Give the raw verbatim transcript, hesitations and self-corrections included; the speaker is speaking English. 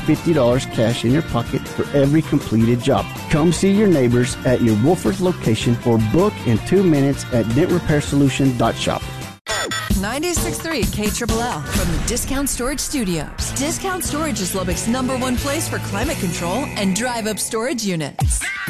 fifty dollars cash in your pocket for every completed job. Come see your neighbors at your Wolford location or book in two minutes at dent repair solution dot shop. ninety-six point three K L L from the Discount Storage Studios. Discount Storage is Lubbock's number one place for climate control and drive-up storage units.